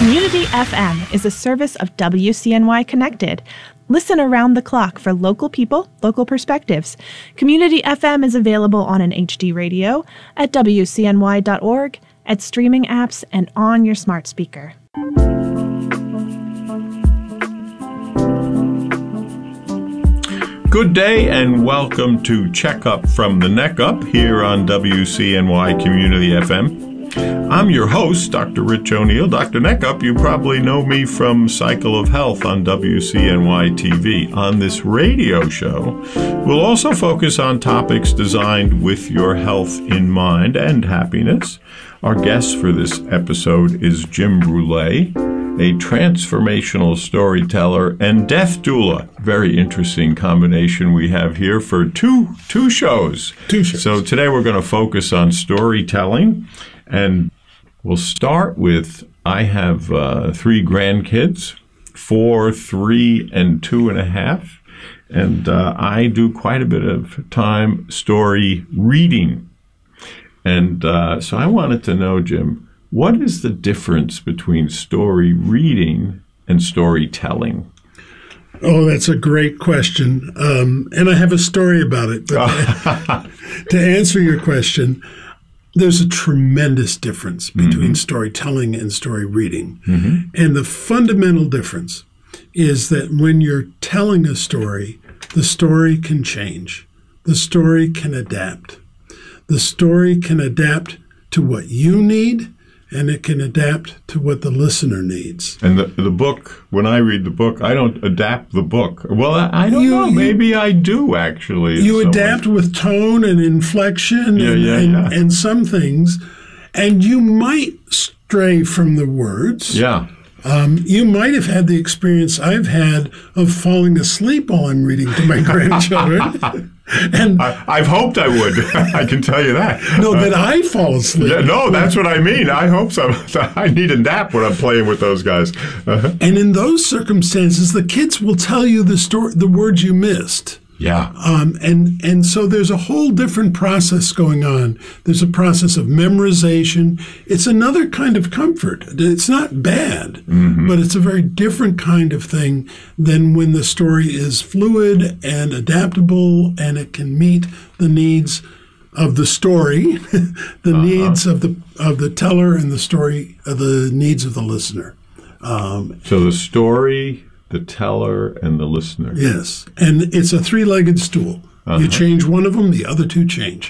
Community FM is a service of WCNY Connected. Listen around the clock for local people, local perspectives. Community FM is available on an HD radio, at WCNY.org, at streaming apps, and on your smart speaker. Good day and welcome to Check Up from the Neck Up here on WCNY Community FM. I'm your host, Dr. Rich O'Neill. Dr. Neckup, you probably know me from Cycle of Health on WCNY TV. On this radio show, we'll also focus on topics designed with your health in mind and happiness. Our guest for this episode is Jim Brule, a transformational storyteller and death doula. Very interesting combination we have here for two shows. So today we're going to focus on storytelling. And we'll start with, I have 3 grandkids, 4, 3, and 2.5. And I do quite a bit of time story reading. And so I wanted to know, Jim, what is the difference between story reading and storytelling? Oh, that's a great question. And I have a story about it. But to answer your question, there's a tremendous difference between storytelling and story reading. And the fundamental difference is that when you're telling a story, the story can change. The story can adapt. The story can adapt to what you need, and it can adapt to what the listener needs. And the book, when I read the book, I don't adapt the book. Well, I don't know. Maybe I do, actually. You adapt with tone and inflection and some things, and you might stray from the words. Yeah. You might have had the experience I've had of falling asleep while I'm reading to my grandchildren. And I've hoped I would. I can tell you that. No, that I fall asleep. Yeah, no, that's what I mean. I hope so. I need a nap when I'm playing with those guys. And in those circumstances, the kids will tell you the words you missed. Yeah. And so there's a whole different process going on. There's a process of memorization. It's another kind of comfort. It's not bad, but it's a very different kind of thing than when the story is fluid and adaptable and it can meet the needs of the story, the needs of the teller, and the needs of the listener. So the story, the teller, and the listener. Yes, and it's a 3-legged stool. You change one of them, the other 2 change.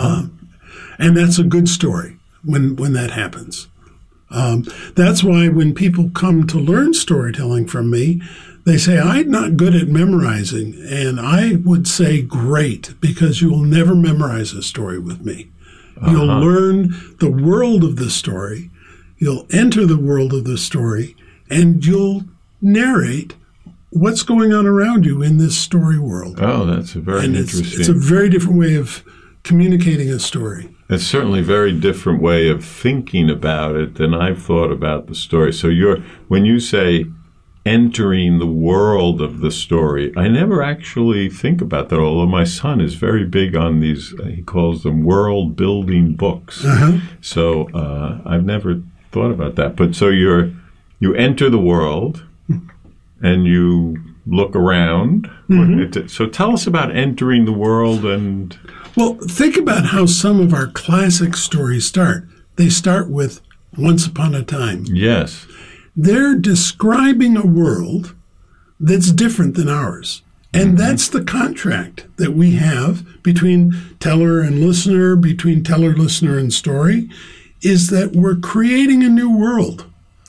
And that's a good story when that happens. That's why when people come to learn storytelling from me, they say, I'm not good at memorizing. And I would say, great, because you will never memorize a story with me. You'll learn the world of the story, you'll enter the world of the story, and you'll narrate what's going on around you in this story world. Oh, that's a very interesting. It's a very different way of communicating a story. It's certainly a very different way of thinking about it than I've thought about the story. So when you say entering the world of the story, I never actually think about that, although my son is very big on these, he calls them world-building books. So I've never thought about that. But so you enter the world, and you look around. So tell us about entering the world and... Well, think about how some of our classic stories start. They start with Once Upon a Time. Yes. They're describing a world that's different than ours. And that's the contract that we have between teller and listener, between teller, listener, and story, is that we're creating a new world.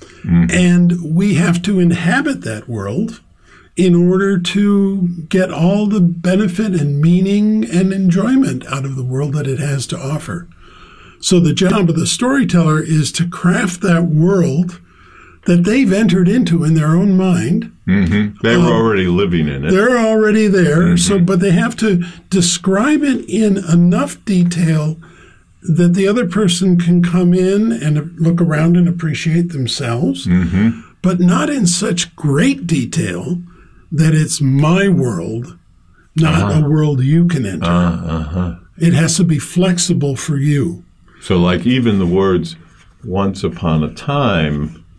And we have to inhabit that world in order to get all the benefit and meaning and enjoyment out of the world that it has to offer. So the job of the storyteller is to craft that world that they've entered into in their own mind. They were already living in it. They're already there. But they have to describe it in enough detail that the other person can come in and look around and appreciate themselves, but not in such great detail that it's my world, not a world you can enter. It has to be flexible for you. So like even the words once upon a time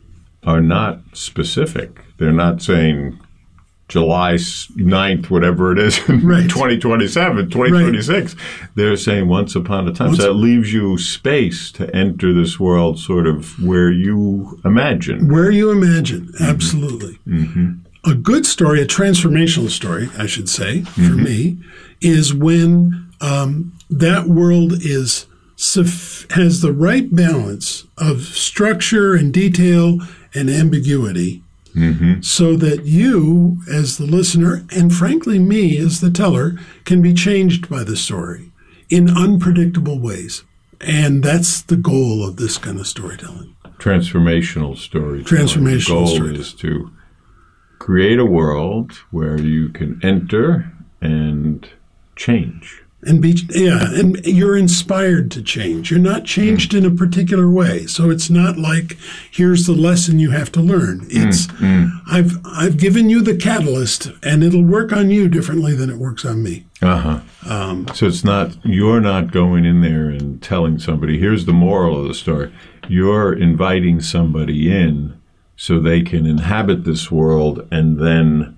are not specific. They're not saying July 9th, whatever it is, Right. 2027, 2026. Right. They're saying once upon a time. So that leaves you space to enter this world sort of where you imagine. Where you imagine, absolutely. Mm-hmm. A good story, a transformational story, I should say, for me, is when that world has the right balance of structure and detail and ambiguity, so that you, as the listener, and frankly me, as the teller, can be changed by the story in unpredictable ways. And that's the goal of this kind of storytelling. Transformational storytelling. Transformational storytelling. The goal is to create a world where you can enter and change. And you're inspired to change. You're not changed in a particular way. So it's not like, here's the lesson you have to learn. It's, I've given you the catalyst, and it'll work on you differently than it works on me. So it's not, you're not going in there and telling somebody, here's the moral of the story. You're inviting somebody in so they can inhabit this world and then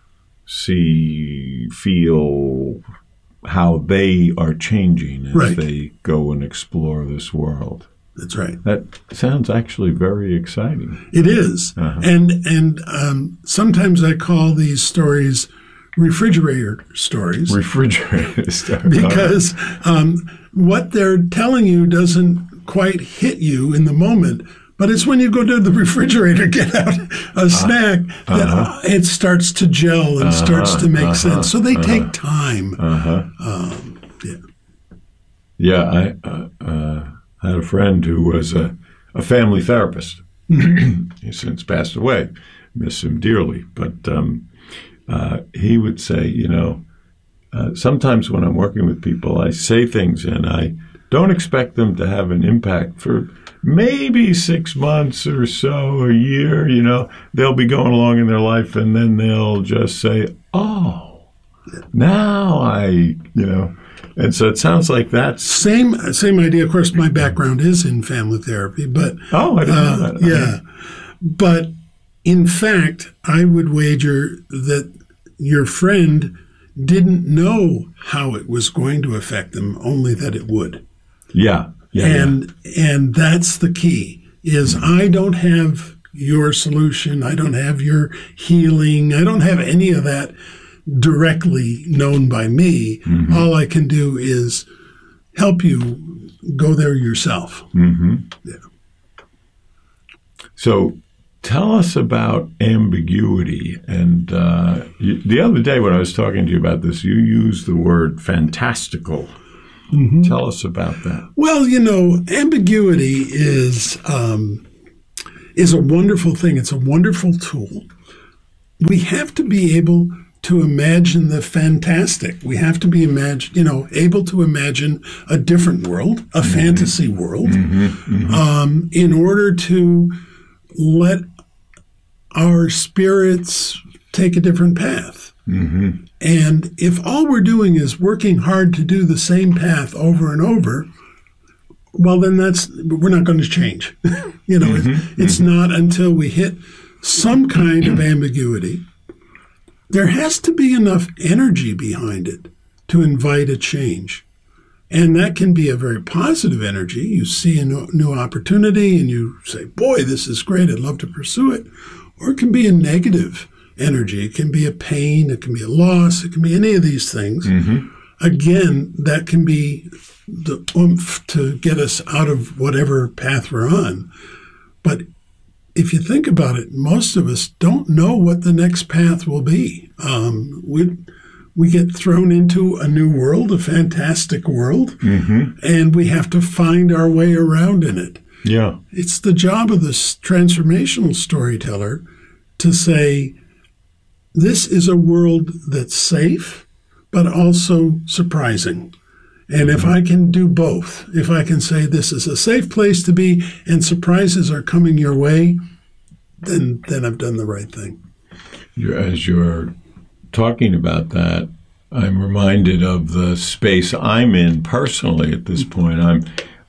feel how they are changing as they go and explore this world. That's right. That sounds actually very exciting. It is. And sometimes I call these stories refrigerator stories. Refrigerator stories. Because what they're telling you doesn't quite hit you in the moment, but it's when you go to the refrigerator, get out a snack, that it starts to gel and starts to make sense. So they take time. I had a friend who was a family therapist. He's since passed away. Miss him dearly. But he would say, sometimes when I'm working with people, I say things and I don't expect them to have an impact for maybe 6 months or so, a year. They'll be going along in their life and then they'll just say, oh, now and so it sounds like that's same idea. Of course, my background is in family therapy, but I didn't know that. Yeah, but in fact, I would wager that your friend didn't know how it was going to affect them, only that it would. And that's the key, is I don't have your solution. I don't have your healing. I don't have any of that directly known by me. All I can do is help you go there yourself. So tell us about ambiguity. And the other day when I was talking to you about this, you used the word fantastical. Tell us about that. Well, ambiguity is a wonderful thing. It's a wonderful tool. We have to be able to imagine the fantastic. We have to be able to imagine a different world, a fantasy world, in order to let our spirits take a different path. And if all we're doing is working hard to do the same path over and over, well, then we're not going to change. It's not until we hit some kind of ambiguity. There has to be enough energy behind it to invite a change. And that can be a very positive energy. You see a new opportunity and you say, boy, this is great. I'd love to pursue it. Or it can be a negative energy. It can be a pain. It can be a loss. It can be any of these things. Again, that can be the oomph to get us out of whatever path we're on. But if you think about it, most of us don't know what the next path will be. We get thrown into a new world, a fantastic world, and we have to find our way around in it. Yeah. It's the job of the transformational storyteller to say, this is a world that's safe, but also surprising. And if I can do both, if I can say this is a safe place to be and surprises are coming your way, then I've done the right thing. As you're talking about that, I'm reminded of the space I'm in personally at this point.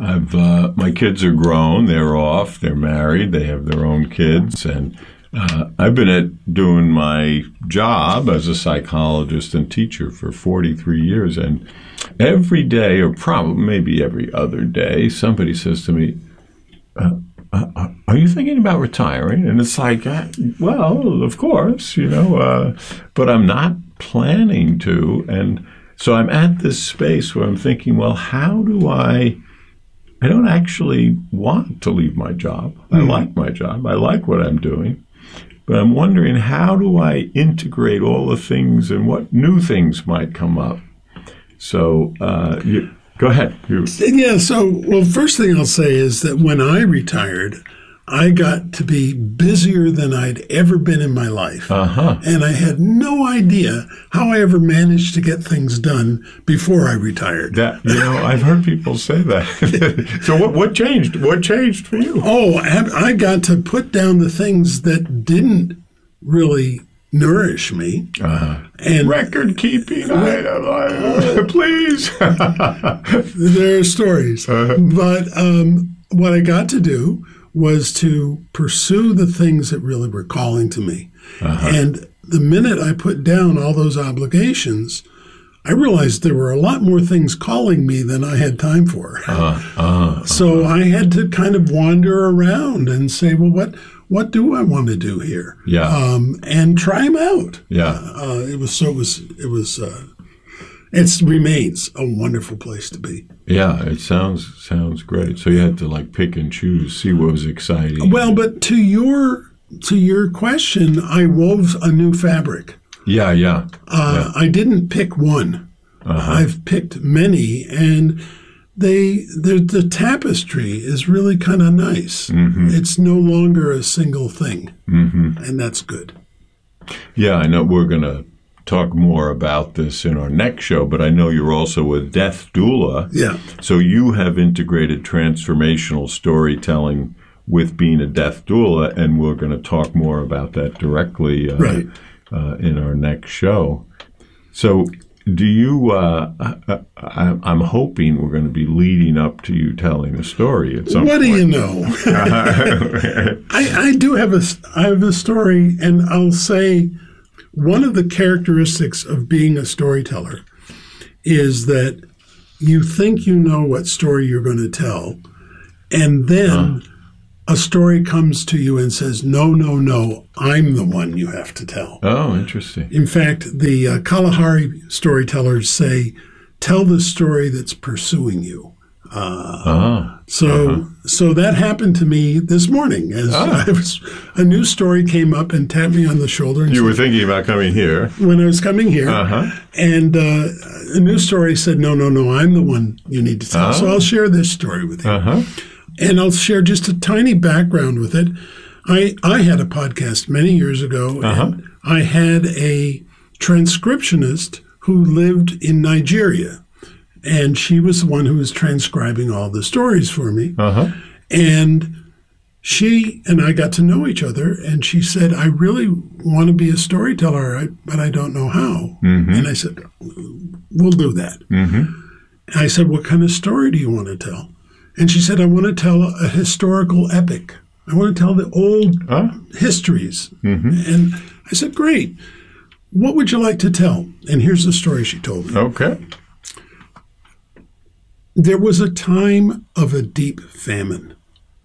My kids are grown. They're off. They're married. They have their own kids. And I've been doing my job as a psychologist and teacher for 43 years. And every day, or probably maybe every other day, somebody says to me, are you thinking about retiring? And it's like, well, of course, but I'm not planning to. And so I'm at this space where I'm thinking, well, how do I don't actually want to leave my job. I like my job. I like what I'm doing. But I'm wondering, how do I integrate all the things and what new things might come up? So go ahead. Yeah, well, first thing I'll say is that when I retired, I got to be busier than I'd ever been in my life. And I had no idea how I ever managed to get things done before I retired. I've heard people say that. So what changed? What changed for you? Oh, I got to put down the things that didn't really nourish me. And record keeping, please. There are stories. But what I got to do was to pursue the things that really were calling to me. And the minute I put down all those obligations, I realized there were a lot more things calling me than I had time for. So I had to kind of wander around and say, well, what do I want to do here? And try them out. It remains a wonderful place to be. Yeah, it sounds great. So you had to pick and choose, see what was exciting. Well, but to your question, I wove a new fabric. Yeah. I didn't pick one. I've picked many, and the tapestry is really kind of nice. It's no longer a single thing, and that's good. Yeah, I know we're going to talk more about this in our next show, but I know you're also a death doula. Yeah. So you have integrated transformational storytelling with being a death doula, and we're going to talk more about that directly in our next show. So do you, I'm hoping we're going to be leading up to you telling a story at some point. What do you know? I have a story, and I'll say, one of the characteristics of being a storyteller is that you think you know what story you're going to tell, and then a story comes to you and says, no, I'm the one you have to tell. Oh, interesting. In fact, the Kalahari storytellers say, tell the story that's pursuing you. So that happened to me this morning as a new story came up and tapped me on the shoulder. And you were thinking about coming here. When I was coming here. And a new story said, no, I'm the one you need to tell. So I'll share this story with you. And I'll share just a tiny background with it. I had a podcast many years ago, and I had a transcriptionist who lived in Nigeria. And she was the one who was transcribing all the stories for me. And she and I got to know each other. And she said, I really want to be a storyteller, but I don't know how. And I said, we'll do that. And I said, what kind of story do you want to tell? And she said, I want to tell a historical epic. I want to tell the old histories. And I said, great. What would you like to tell? And here's the story she told me. Okay. There was a time of a deep famine.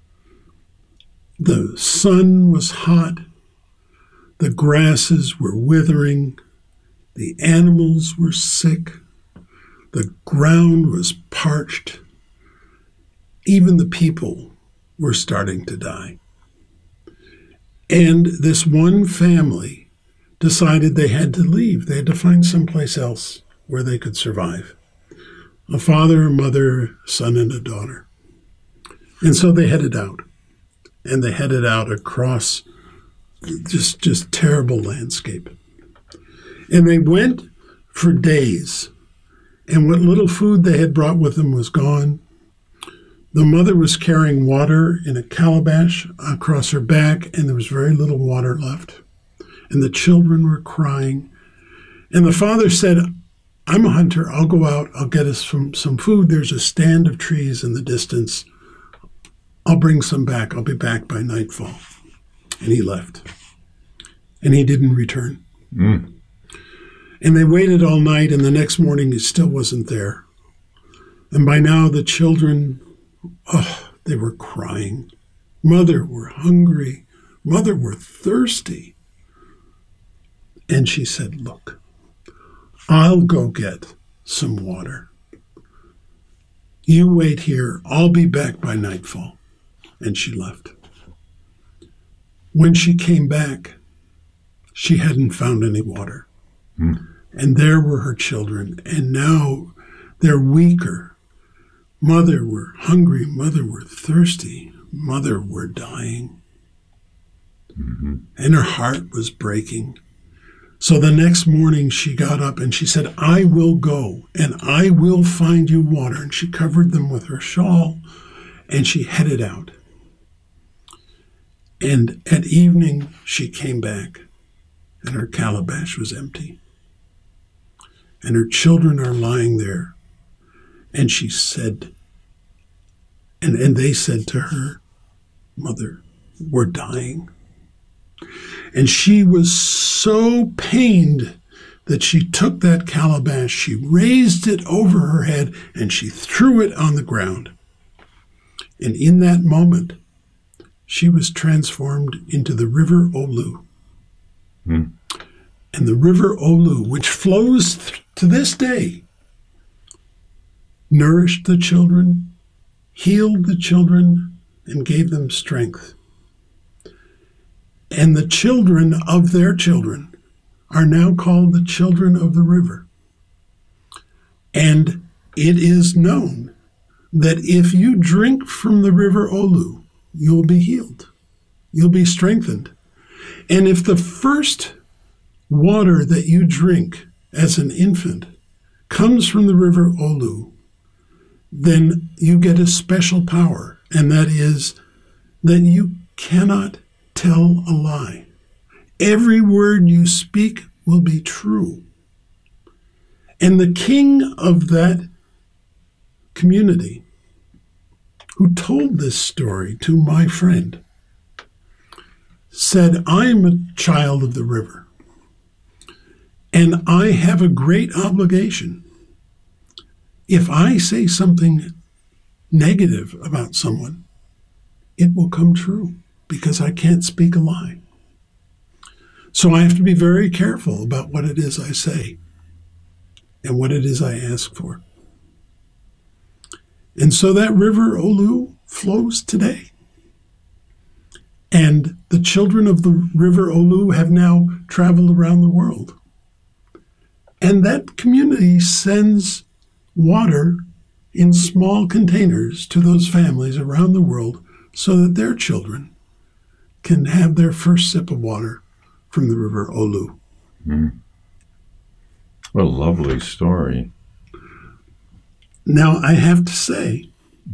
The sun was hot. The grasses were withering. The animals were sick. The ground was parched. Even the people were starting to die. And this one family decided they had to leave. They had to find someplace else where they could survive. A father, a mother, a son, and a daughter. And so they headed out. And they headed out across just terrible landscape. And they went for days. And what little food they had brought with them was gone. The mother was carrying water in a calabash across her back, and there was very little water left. And the children were crying. And the father said, I'm a hunter. I'll go out. I'll get us some food. There's a stand of trees in the distance. I'll bring some back. I'll be back by nightfall. And he left. And he didn't return. And they waited all night, and the next morning he still wasn't there. And by now the children, they were crying. Mother, we're hungry. Mother, we're thirsty. And she said, look, I'll go get some water. You wait here. I'll be back by nightfall. And she left. When she came back, she hadn't found any water. And there were her children. And now they're weaker. Mother, we're hungry. Mother, we're thirsty. Mother, we're dying. And her heart was breaking. So the next morning she got up and she said, I will go and I will find you water. And she covered them with her shawl and she headed out. And at evening she came back and her calabash was empty. And her children are lying there. And she said, and they said to her, Mother, we're dying. And she was so pained that she took that calabash, she raised it over her head, and she threw it on the ground. And in that moment, she was transformed into the river Olu. And the river Olu, which flows to this day, nourished the children, healed the children, and gave them strength. And the children of their children are now called the children of the river. And it is known that if you drink from the river Olu, you'll be healed. You'll be strengthened. And if the first water that you drink as an infant comes from the river Olu, then you get a special power, and that is that you cannot tell a lie. Every word you speak will be true. And the king of that community, who told this story to my friend, said, I'm a child of the river, and I have a great obligation. If I say something negative about someone, it will come true because I can't speak a lie. So I have to be very careful about what it is I say and what it is I ask for. And so that river Olu flows today. And the children of the river Olu have now traveled around the world. And that community sends water in small containers to those families around the world so that their children can have their first sip of water from the river Olu. What a lovely story. Now, I have to say,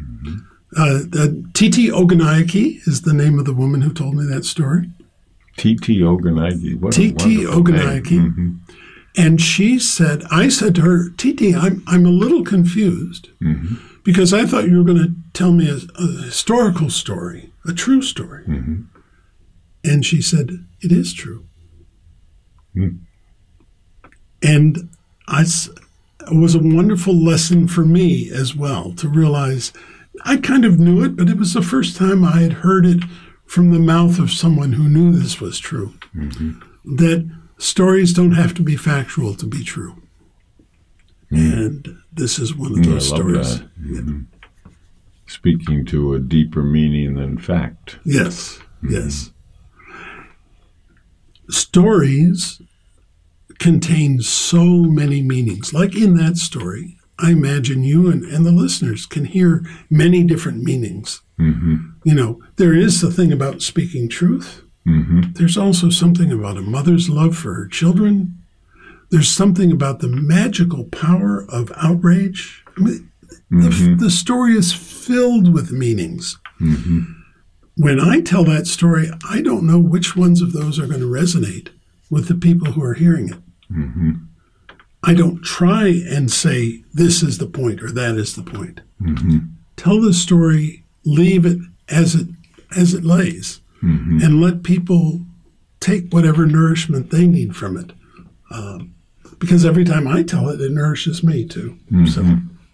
Titi Ogunnaike is the name of the woman who told me that story. Titi Ogunnaike. Titi Ogunnaike. And she said, I said to her, Titi, I'm a little confused because I thought you were going to tell me a historical story, a true story. And she said, it is true. And it was a wonderful lesson for me as well to realize I kind of knew it, but it was the first time I had heard it from the mouth of someone who knew this was true, that stories don't have to be factual to be true. And this is one of those stories. Speaking to a deeper meaning than fact. Yes, yes. Stories contain so many meanings. Like in that story, I imagine you and the listeners can hear many different meanings. You know, there is the thing about speaking truth. There's also something about a mother's love for her children. There's something about the magical power of outrage. I mean, the story is filled with meanings. When I tell that story, I don't know which ones of those are going to resonate with the people who are hearing it. I don't try and say this is the point or that is the point. Tell the story, leave it as it lays, and let people take whatever nourishment they need from it. Because every time I tell it, it nourishes me too. So.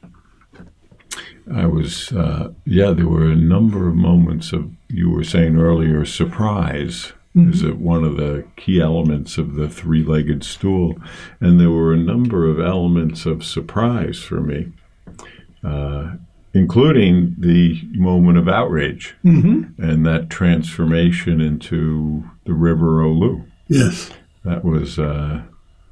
I was, there were a number of moments of, you were saying earlier, surprise is one of the key elements of the three-legged stool. And there were a number of elements of surprise for me, including the moment of outrage and that transformation into the River Olu. Yes. That was a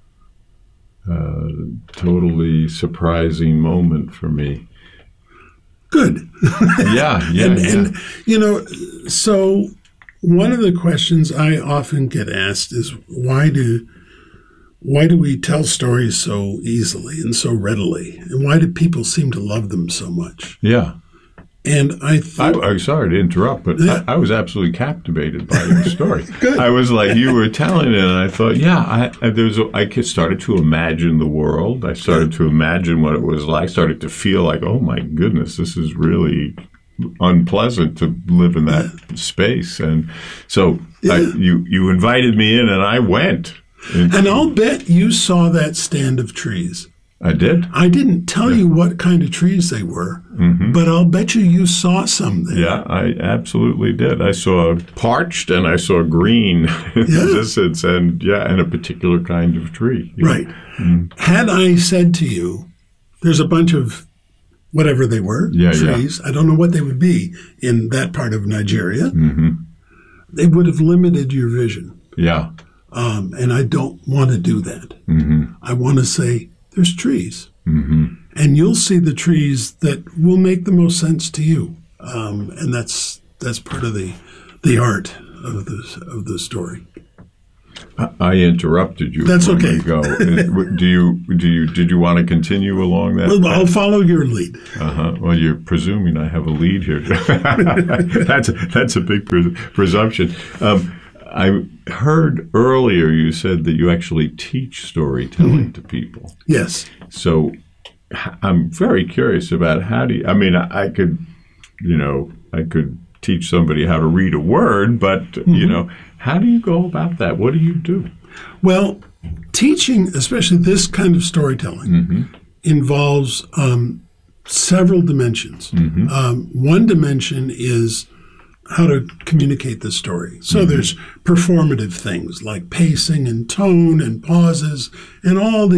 totally surprising moment for me. Good. And so one of the questions I often get asked is why do we tell stories so easily and so readily, and why do people seem to love them so much? Yeah. And I'm sorry to interrupt, but I was absolutely captivated by your story. Good. I was like, you were telling it, and I thought, I started to imagine the world. I started to imagine what it was like. I started to feel like, oh my goodness, this is really unpleasant to live in that space. And so you invited me in, and I went. And I'll bet you saw that stand of trees. I did. I didn't tell you what kind of trees they were, but I'll bet you saw some there. Yeah, I absolutely did. I saw parched and I saw green in the distance, and a particular kind of tree. Right. Had I said to you, there's a bunch of whatever they were, trees, I don't know what they would be in that part of Nigeria, they would have limited your vision. Yeah. And I don't want to do that. I want to say, there's trees. And you'll see the trees that will make the most sense to you. And that's part of the art of the story. I interrupted you. That's okay. Go. Did you want to continue along that? Well, I'll follow your lead. Well, you're presuming I have a lead here. That's a big presumption. I heard earlier you said that you actually teach storytelling to people. Yes. So I'm very curious about I could teach somebody how to read a word, but, how do you go about that? What do you do? Well, teaching, especially this kind of storytelling, involves several dimensions. One dimension is how to communicate the story. So there's performative things like pacing and tone and pauses and all the